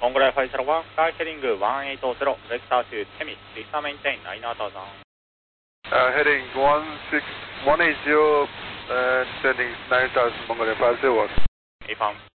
Mongolia 501, car heading 180, vector to Temis, please maintain 9000. Heading 180 and sending 9000 Mongolia 501. Affirm.